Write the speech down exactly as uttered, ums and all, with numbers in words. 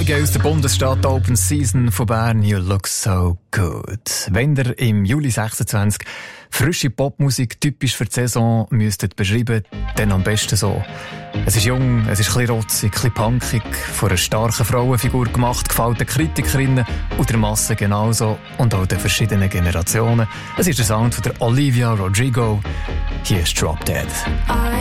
Kollegen aus der Bundesstadt Open Season von Bern, You Look So Good. Wenn ihr im Juli sechsundzwanzig frische Popmusik typisch für die Saison müsstet beschreiben, dann am besten so. Es ist jung, es ist ein bisschen rotzig, ein bisschen punkig, von einer starken Frauenfigur gemacht, gefällt den Kritikerinnen und der Masse genauso und auch den verschiedenen Generationen. Es ist der Sound von der Olivia Rodrigo. Hier ist Drop Dead.